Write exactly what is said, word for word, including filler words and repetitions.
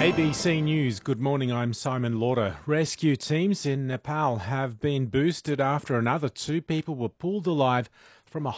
A B C News, good morning, I'm Simon Lauder. Rescue teams in Nepal have been boosted after another two people were pulled alive from a